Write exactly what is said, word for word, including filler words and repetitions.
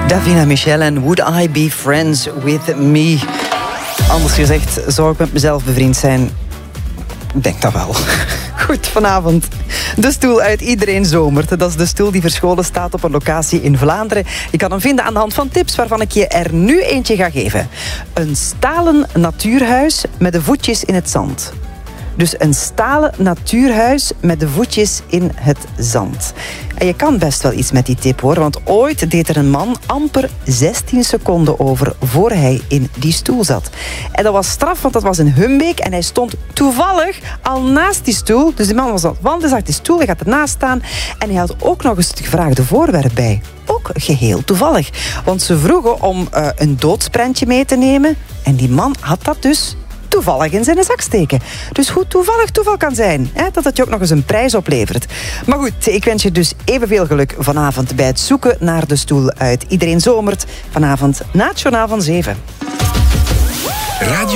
Davina Michel en Would I Be Friends With Me? Anders gezegd, zou ik met mezelf bevriend zijn? Ik denk dat wel. Goed, vanavond de stoel uit Iedereen Zomert. Dat is de stoel die verscholen staat op een locatie in Vlaanderen. Je kan hem vinden aan de hand van tips waarvan ik je er nu eentje ga geven. Een stalen natuurhuis met de voetjes in het zand. Dus een stalen natuurhuis met de voetjes in het zand. En je kan best wel iets met die tip, hoor. Want ooit deed er een man amper zestien seconden over voor hij in die stoel zat. En dat was straf, want dat was in Humbeek. En hij stond toevallig al naast die stoel. Dus die man was aan het wandelen, zag die stoel, hij gaat ernaast staan. En hij had ook nog eens het gevraagde voorwerp bij. Ook geheel toevallig. Want ze vroegen om uh, een doodsprentje mee te nemen. En die man had dat dus toevallig in zijn zak steken. Dus hoe toevallig toeval kan zijn, hè, dat het je ook nog eens een prijs oplevert. Maar goed, ik wens je dus evenveel geluk vanavond bij het zoeken naar de stoel uit Iedereen Zomert. Vanavond na het journaal van zeven. Radio